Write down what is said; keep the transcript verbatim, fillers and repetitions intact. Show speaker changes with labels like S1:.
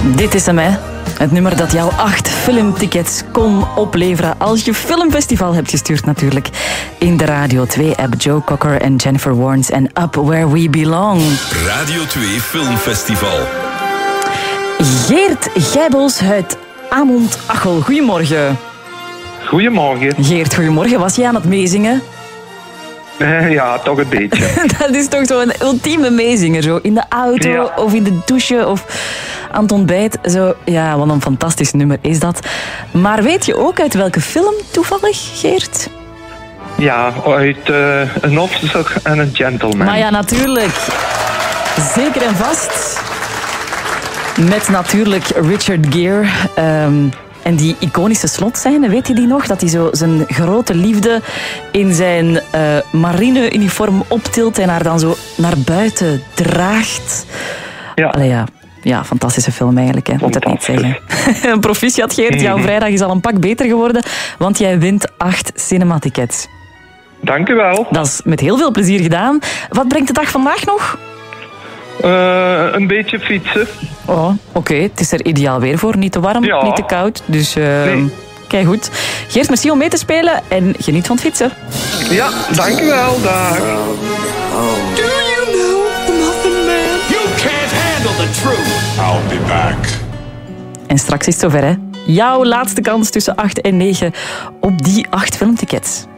S1: Dit is hem, hè. Het nummer dat jou acht filmtickets kon opleveren als je Filmfestival hebt gestuurd natuurlijk. In de Radio twee-app Joe Cocker en Jennifer Warnes en Up Where We Belong.
S2: Radio twee Filmfestival.
S1: Geert Gijbels uit Amont-Achel. Goedemorgen.
S3: Goedemorgen.
S1: Geert, goedemorgen. Was jij aan het meezingen?
S3: Uh, ja, toch een beetje.
S1: Dat is toch zo'n ultieme meezinger, zo in de auto
S3: Ja.
S1: of in de douche of aan het ontbijt. Zo, ja, wat een fantastisch nummer is dat. Maar weet je ook uit welke film toevallig, Geert?
S3: Ja, uit uh, An Officer and a Gentleman.
S1: Maar ja, natuurlijk. Zeker en vast. Met natuurlijk Richard Gere. Um, en die iconische slotscène, weet je die nog? Dat hij zo zijn grote liefde in zijn uh, marineuniform optilt en haar dan zo naar buiten draagt.
S3: Ja.
S1: Allee, ja. Ja, fantastische film eigenlijk, hè. Moet het niet zeggen. Proficiat, Geert. Jouw vrijdag is al een pak beter geworden, want jij wint acht cinematickets.
S3: Dank u wel.
S1: Dat is met heel veel plezier gedaan. Wat brengt de dag vandaag nog?
S3: Uh, een beetje fietsen.
S1: Oh, oké. Okay. Het is er ideaal weer voor. Niet te warm,
S3: Ja.
S1: niet te koud. Dus uh,
S3: Nee.
S1: kijk goed. Geert, merci om mee te spelen en geniet van het fietsen.
S3: Ja, dank u wel. Dag.
S2: Do you know the Muffin Man? You can't handle the truth. I'll be back.
S1: En straks is het zover, hè. Jouw laatste kans tussen acht en negen op die acht filmtickets.